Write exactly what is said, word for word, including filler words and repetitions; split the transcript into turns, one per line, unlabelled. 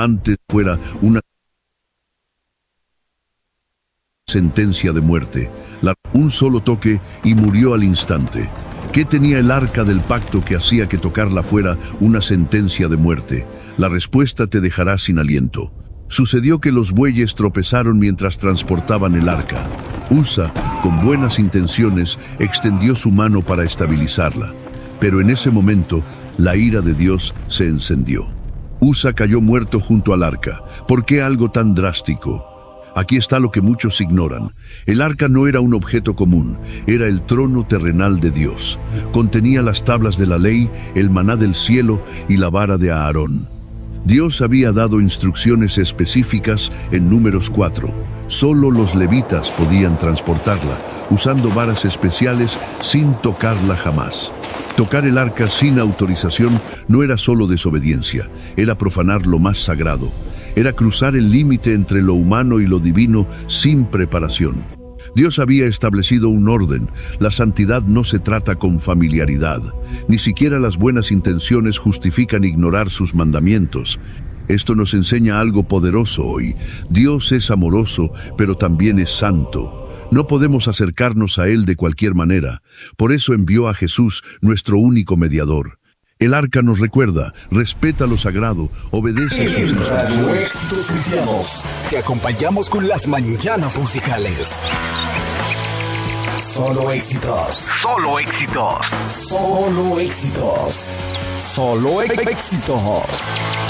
antes fuera una sentencia de muerte. La, un solo toque y murió al instante. ¿Qué tenía el arca del pacto que hacía que tocarla fuera una sentencia de muerte? La respuesta te dejará sin aliento. Sucedió que los bueyes tropezaron mientras transportaban el arca. Usa, con buenas intenciones, extendió su mano para estabilizarla. Pero en ese momento, la ira de Dios se encendió. Usa cayó muerto junto al arca. ¿Por qué algo tan drástico? Aquí está lo que muchos ignoran. El arca no era un objeto común, era el trono terrenal de Dios. Contenía las tablas de la ley, el maná del cielo y la vara de Aarón. Dios había dado instrucciones específicas en Números cuatro. Solo los levitas podían transportarla, usando varas especiales sin tocarla jamás. Tocar el arca sin autorización no era solo desobediencia, era profanar lo más sagrado. Era cruzar el límite entre lo humano y lo divino sin preparación. Dios había establecido un orden. La santidad no se trata con familiaridad. Ni siquiera las buenas intenciones justifican ignorar sus mandamientos. Esto nos enseña algo poderoso hoy. Dios es amoroso, pero también es santo. No podemos acercarnos a Él de cualquier manera. Por eso envió a Jesús, nuestro único mediador. El arca nos recuerda, respeta lo sagrado, obedece a sus
En Radio
instrucciones.
Éxitos Cristianos te acompañamos con las mañanas musicales. Solo éxitos.
Solo éxitos.
Solo éxitos. Solo éxitos.